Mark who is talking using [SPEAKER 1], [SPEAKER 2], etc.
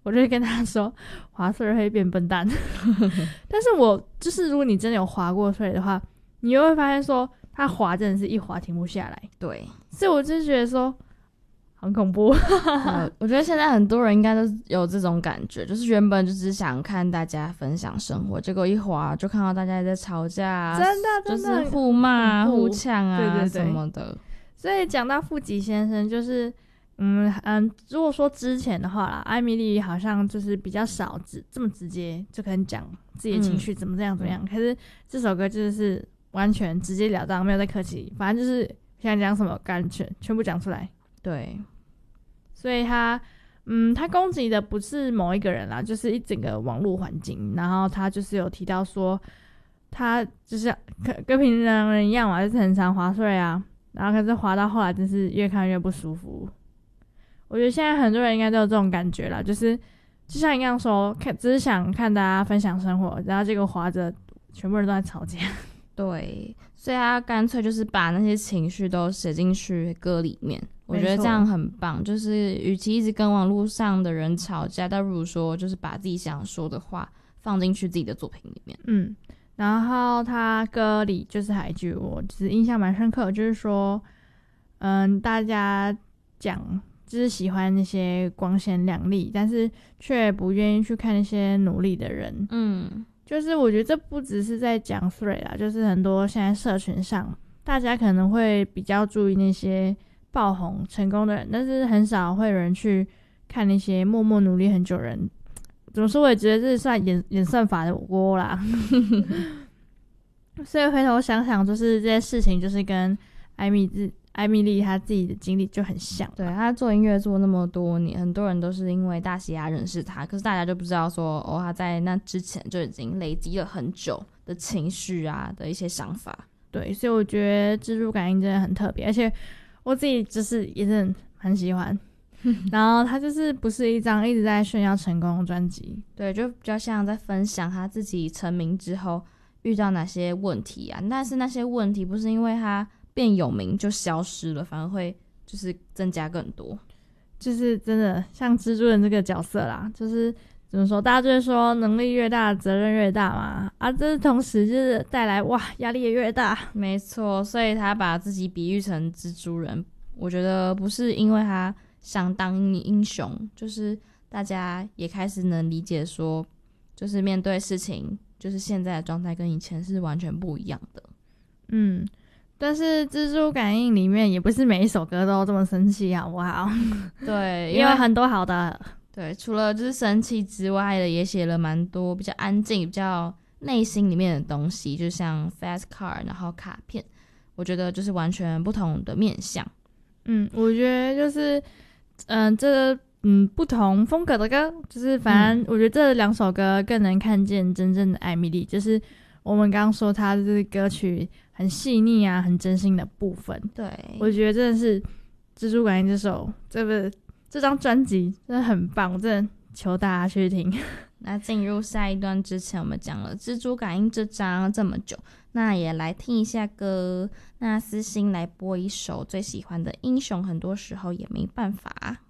[SPEAKER 1] 我就会跟他说滑碎会变笨蛋但是我就是如果你真的有滑过碎的话，你又会发现说它滑真的是一滑停不下来，
[SPEAKER 2] 对，
[SPEAKER 1] 所以我就觉得说很恐怖
[SPEAKER 2] 我觉得现在很多人应该都有这种感觉，就是原本就只想看大家分享生活，结果一滑就看到大家在吵架啊，
[SPEAKER 1] 真的
[SPEAKER 2] 就是互骂互呛啊，
[SPEAKER 1] 对对对
[SPEAKER 2] 什么的。
[SPEAKER 1] 所以讲到富吉先生，就是如果说之前的话啦，艾米丽好像就是比较少这么直接就可能讲自己的情绪怎么样怎么样，可是这首歌就是完全直截了当，没有在客气，反正就是想讲什么感觉全部讲出来。
[SPEAKER 2] 对，
[SPEAKER 1] 所以他攻击的不是某一个人啦，就是一整个网络环境。然后他就是有提到说，他就是跟平常人一样嘛，就是很常滑碎啊，然后可是滑到后来真是越看越不舒服。我觉得现在很多人应该都有这种感觉啦，就是就像你刚刚说，只是想看大家分享生活，然后结果滑着全部人都在吵架。
[SPEAKER 2] 对，所以他干脆就是把那些情绪都写进去歌里面，我觉得这样很棒。就是与其一直跟网络上的人吵架，倒不如说就是把自己想说的话放进去自己的作品里面。
[SPEAKER 1] 然后他歌里就是还有一句我就是印象蛮深刻，就是说大家讲就是喜欢那些光鲜亮丽，但是却不愿意去看那些努力的人。就是我觉得这不只是在讲 Three 啦，就是很多现在社群上大家可能会比较注意那些爆红成功的人，但是很少会有人去看那些默默努力很久的人。怎么说，我也觉得这算演算法的锅啦所以回头想想，就是这些事情就是跟艾米丽她自己的经历就很像。
[SPEAKER 2] 对，她做音乐做那么多年，很多人都是因为大西亚认识她，可是大家就不知道说她在那之前就已经累积了很久的情绪啊的一些想法。
[SPEAKER 1] 对，所以我觉得蜘蛛感应真的很特别，而且我自己就是也是很喜欢然后他就是不是一张一直在炫耀成功的专辑，
[SPEAKER 2] 对，就比较像在分享他自己成名之后遇到哪些问题啊，但是那些问题不是因为他变有名就消失了，反而会就是增加更多。
[SPEAKER 1] 就是真的像蜘蛛人这个角色啦，就是怎么说，大家就会说能力越大责任越大嘛，这同时就是带来哇压力也越大。
[SPEAKER 2] 没错，所以他把自己比喻成蜘蛛人，我觉得不是因为他想当英雄，就是大家也开始能理解说，就是面对事情，就是现在的状态跟以前是完全不一样的。
[SPEAKER 1] 但是蜘蛛感应里面也不是每一首歌都这么生气好不好
[SPEAKER 2] 对，
[SPEAKER 1] 也有很多好的。
[SPEAKER 2] 对，除了就是生气之外的，也写了蛮多比较安静比较内心里面的东西，就像 Fast Car 然后卡片，我觉得就是完全不同的面向。
[SPEAKER 1] 我觉得就是不同风格的歌，就是反正我觉得这两首歌更能看见真正的艾米丽，就是我们刚刚说她这歌曲很细腻啊很真心的部分。
[SPEAKER 2] 对，
[SPEAKER 1] 我觉得真的是蜘蛛感应这张专辑真的很棒，我真的求大家去听。
[SPEAKER 2] 那进入下一段之前，我们讲了蜘蛛感应这张这么久，那也来听一下歌。那私心来播一首最喜欢的英雄，很多时候也没办法。